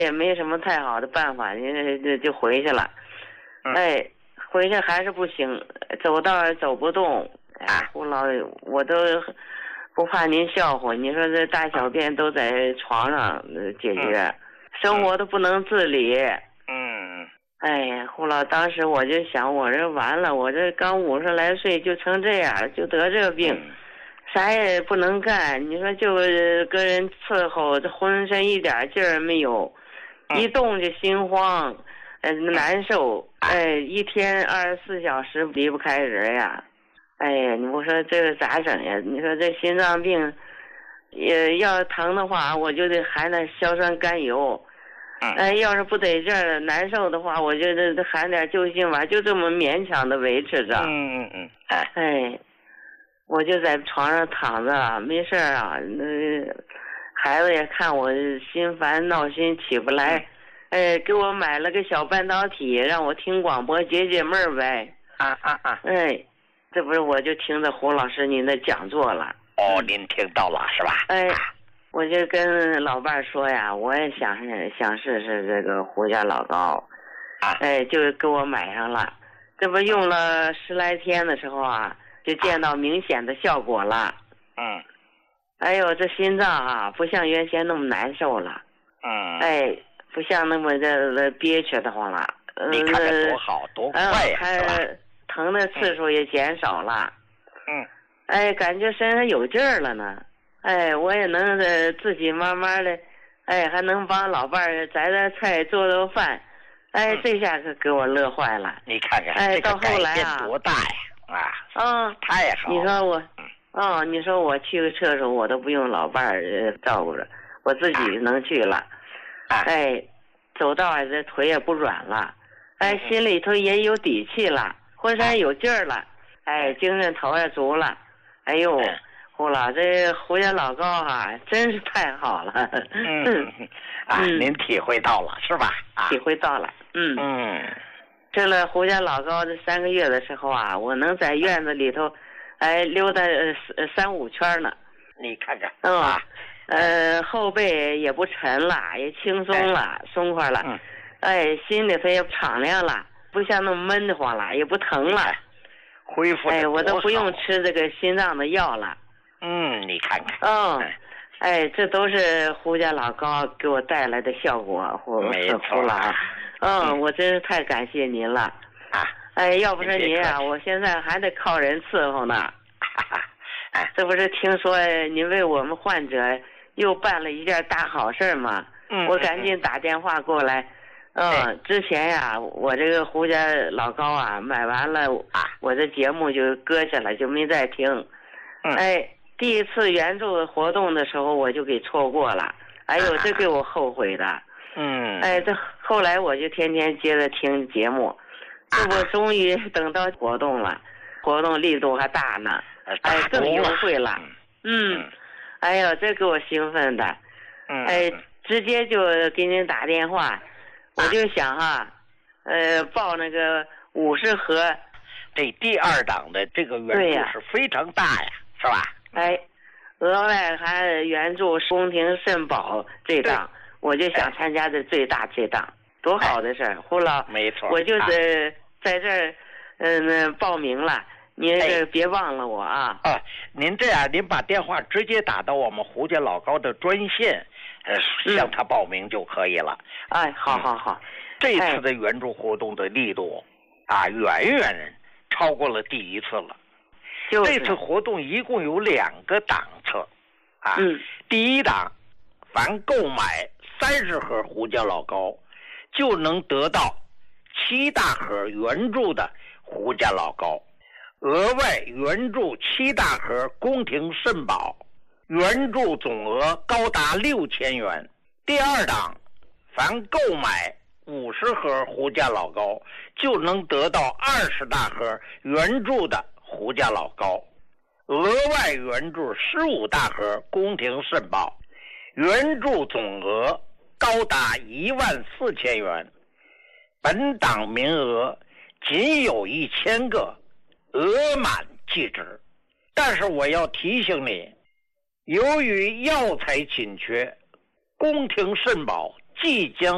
也没什么太好的办法，就回去了。哎，回去还是不行，走道走不动。哎，胡老，我都不怕您笑话，你说这大小便都在床上解决，生活都不能自理。哎呀，胡老，当时我就想，我这完了，我这刚50来岁就成这样，就得这个病，啥也不能干。你说就跟人伺候，这浑身一点劲儿没有，一动就心慌，难受。哎，一天24小时离不开人呀。哎呀，你不说这个咋整呀？你说这心脏病，也要疼的话，我就得含点硝酸甘油。哎，要是不得劲儿难受的话，我就含点救心丸，就这么勉强的维持着。哎，我就在床上躺着，没事儿啊。孩子也看我心烦闹心起不来，哎，给我买了个小半导体，让我听广播解解闷儿呗。哎，这不是我就听着胡老师您的讲座了。 您听到了是吧？ 哎。我就跟老伴说呀，我也想试试这个胡家老高，哎，就给我买上了。这不用了10来天的时候啊，就见到明显的效果了。哎呦，这心脏啊，不像原先那么难受了。哎，不像那么的憋屈的慌了。 你看看多好，多快呀，是吧？ 疼的次数也减少了。哎，感觉身上有劲儿了呢。哎，我也能自己慢慢的，哎，还能帮老伴儿摘菜做饭，哎，这下可给我乐坏了。 你看看， 哎， 这个到后来啊， 多大呀！太好了。 你说我，你说我去个厕所，我都不用老伴儿照顾着，我自己能去了。哎，走道这腿也不软了，哎，心里头也有底气了，浑身有劲儿了，哎，精神头也足了。哎呦。胡老，这胡家老高真是太好了。 您体会到了是吧？ 体会到了。吃了胡家老高这3个月的时候啊，我能在院子里头，哎，溜达3、5圈呢。 你看看。 后背也不沉了，也轻松了，松快了。哎，心里头也敞亮了，不像那么闷得慌了，也不疼了。 恢复。 哎，我都不用吃这个心脏的药了。 你看看。 哎，这都是胡家老高给我带来的效果， 没错了。 我真是太感谢您了。哎，要不是您啊，我现在还得靠人伺候呢。这不是听说您为我们患者又办了一件大好事吗？我赶紧打电话过来。之前呀，我这个胡家老高买完了，我这节目就搁下了，就没再听。哎。第一次援助活动的时候，我就给错过了，哎呦，这给我后悔的。哎，这后来我就天天接着听节目，这我终于等到活动了，活动力度还大呢，哎，更优惠了。哎呦，这给我兴奋的。哎，直接就给您打电话，我就想报那个50盒。 这第2档的这个援助是非常大呀，是吧？ 哎，额外还援助宫廷肾宝这档，我就想参加这档，多好的事儿！胡老， 没错， 我就是在这儿报名了，您别忘了我啊！ 您这样，您把电话直接打到我们胡家老高的专线，向他报名就可以了。 哎，好。 这次的援助活动的力度远远超过了第1次了。这次活动一共有2个档次，第1档，凡购买30盒胡家老高，就能得到7大盒援助的胡家老高，额外援助7大盒宫廷肾宝，援助总额高达6000元。第2档，凡购买50盒胡家老高，就能得到20大盒援助的胡家老高，额外援助15大盒宫廷肾宝，援助总额高达14000元。本档名额仅有1000个，额满即止。但是我要提醒你，由于药材紧缺，宫廷肾宝即将